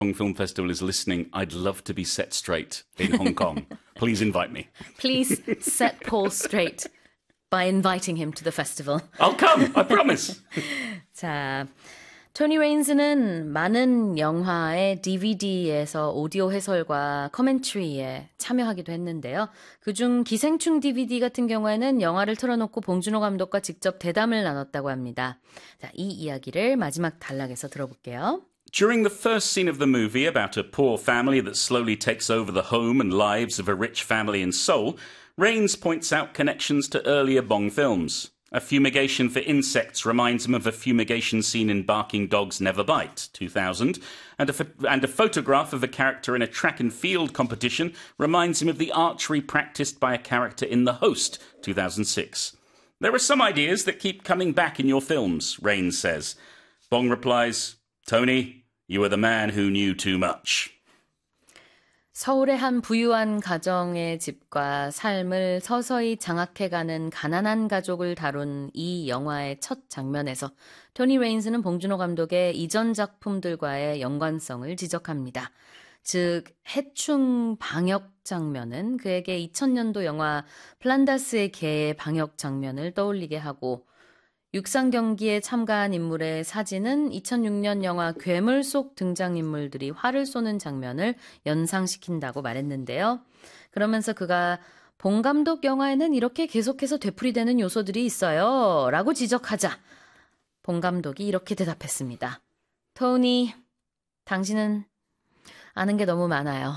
Hong Film Festival is listening, I'd love to be set straight in Hong Kong. Please invite me. Please set Paul straight by inviting him to the festival. I'll come, I promise. 자, 토니 레인즈는 많은 영화의 DVD에서 오디오 해설과 커멘트리에 참여하기도 했는데요. 그중 기생충 DVD 같은 경우에는 영화를 틀어놓고 봉준호 감독과 직접 대담을 나눴다고 합니다. 자, 이 이야기를 마지막 단락에서 들어볼게요. During the first scene of the movie about a poor family that slowly takes over the home and lives of a rich family in Seoul, Rains points out connections to earlier Bong films. A fumigation for insects reminds him of a fumigation scene in Barking Dogs Never Bite, 2000, and a photograph of a character in a track and field competition reminds him of the archery practiced by a character in The Host, 2006. There are some ideas that keep coming back in your films, Rains says. Bong replies, Tony, you are the man who knew too much. 서울의 한 부유한 가정의 집과 삶을 서서히 장악해가는 가난한 가족을 다룬 이 영화의 첫 장면에서 토니 레인스는 봉준호 감독의 이전 작품들과의 연관성을 지적합니다. 즉 해충 방역 장면은 그에게 2000년도 영화 플란다스의 개의 방역 장면을 떠올리게 하고 육상 경기에 참가한 인물의 사진은 2006년 영화 괴물 속 등장인물들이 활을 쏘는 장면을 연상시킨다고 말했는데요. 그러면서 그가 봉 감독 영화에는 이렇게 계속해서 되풀이되는 요소들이 있어요. 라고 지적하자 봉 감독이 이렇게 대답했습니다. 토니, 당신은 아는 게 너무 많아요.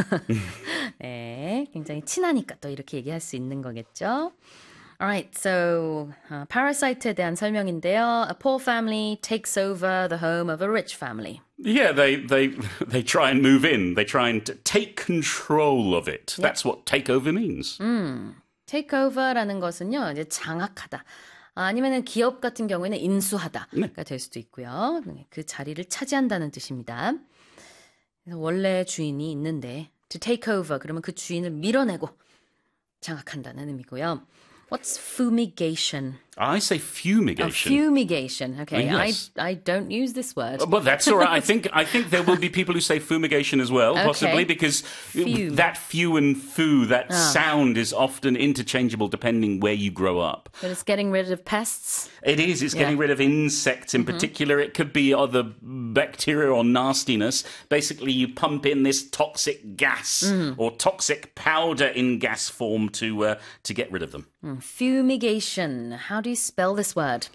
네, 굉장히 친하니까 또 이렇게 얘기할 수 있는 거겠죠. Alright, so Parasite에 대한 설명인데요. A poor family takes over the home of a rich family. Yeah, they try and move in. They try and take control of it. Yep. That's what takeover means. Take over라는 것은요, 이제 장악하다. 아니면은 기업 같은 경우에는 인수하다가 될 수도 있고요. 그 자리를 차지한다는 뜻입니다. 그래서 원래 주인이 있는데 to take over 그러면 그 주인을 밀어내고 장악한다는 의미고요. What's fumigation? I say fumigation. Fumigation. Okay, Yes. I don't use this word. Well, that's all right. I think there will be people who say fumigation as well, possibly, because Fume. that few and foo, that sound is often interchangeable depending where you grow up. But it's getting rid of pests. It is. It's getting rid of insects in particular. It could be other bacteria or nastiness. Basically, you pump in this toxic gas or toxic powder in gas form to get rid of them. Fumigation. How do you spell this word?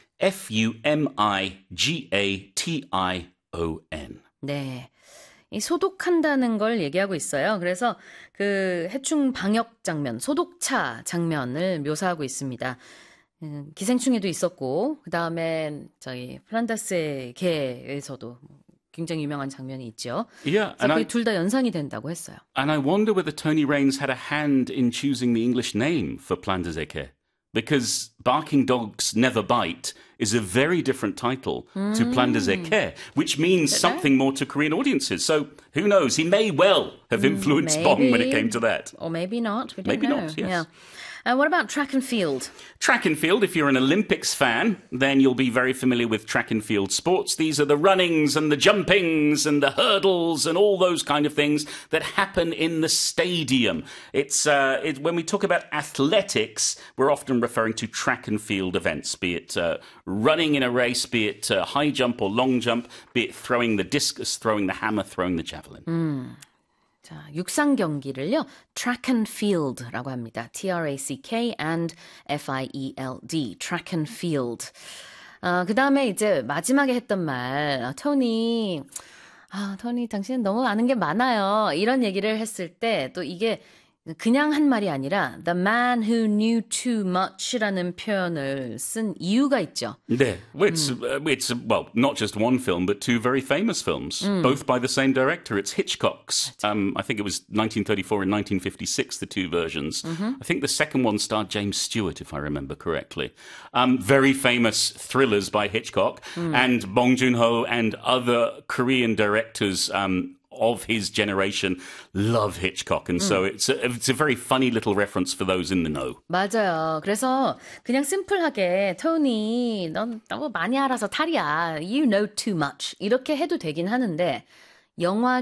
Fumigation. 네. 이 소독한다는 걸 얘기하고 있어요. 그래서 그 해충 방역 장면, 소독차 장면을 묘사하고 있습니다. 기생충에도 있었고, 그 다음에 저희 플란다스의 개에서도 굉장히 유명한 장면이 있죠. Yeah, 그래서 그게 둘 다 연상이 된다고 했어요. And I wonder whether Tony Raines had a hand in choosing the English name for Plan des Équerres. Because Barking Dogs Never Bite is a very different title to Plan des Équerres, which means something more to Korean audiences. So who knows? He may well have influenced Bong when it came to that. Or maybe not. We don't Maybe know. not, yes. Yeah. What about track and field? Track and field, if you're an Olympics fan, then you'll be very familiar with track and field sports. These are the runnings and the jumpings and the hurdles and all those kind of things that happen in the stadium. When we talk about athletics, we're often referring to track and field events, be it running in a race, be it high jump or long jump, be it throwing the discus, throwing the hammer, throwing the javelin. 자, 육상 경기를요, track and field라고 합니다. T-R-A-C-K and F-I-E-L-D, track and field. 그 다음에 이제 마지막에 했던 말, 토니, 당신은 너무 아는 게 많아요. 이런 얘기를 했을 때 또 이게 그냥 한 말이 아니라 the man who knew too much라는 표현을 쓴 이유가 있죠. 네, it's not just one film, but two very famous films, both by the same director. It's Hitchcock's. I think it was 1934 and 1956, the two versions. I think the second one starred James Stewart, if I remember correctly. Very famous thrillers by Hitchcock, and Bong Joon-ho and other Korean directors of his generation love Hitchcock, and so it's a very funny little reference for those in the know. 맞아요. 그래서 그냥 심플하게 토니, 넌 너무 많이 알아서 탈이야. You know too much. 이렇게 해도 되긴 하는데 영화